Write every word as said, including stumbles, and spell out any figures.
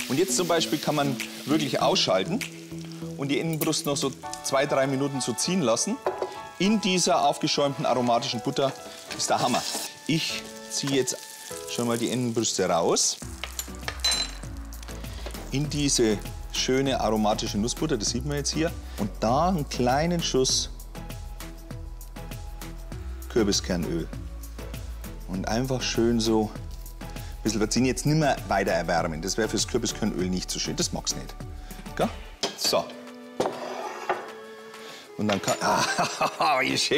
Und jetzt zum Beispiel kann man wirklich ausschalten und die Innenbrust noch so zwei, drei Minuten so ziehen lassen. In dieser aufgeschäumten aromatischen Butter ist der Hammer. Ich ziehe jetzt schon mal die Innenbrüste raus. In diese schöne aromatische Nussbutter, das sieht man jetzt hier. Und da einen kleinen Schuss Kürbiskernöl. Und einfach schön so ein bisschen verziehen. Jetzt nicht mehr weiter erwärmen. Das wäre fürs Kürbiskernöl nicht so schön. Das mag's nicht. Gell? So. Und dann kann... Ah, wie schön.